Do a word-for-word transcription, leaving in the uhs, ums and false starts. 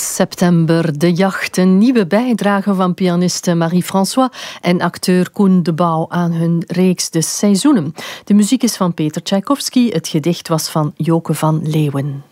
September, De Jacht, een nieuwe bijdrage van pianiste Marie-François en acteur Koen de Bouw aan hun reeks De Seizoenen. De muziek is van Peter Tchaikovsky, het gedicht was van Joke van Leeuwen.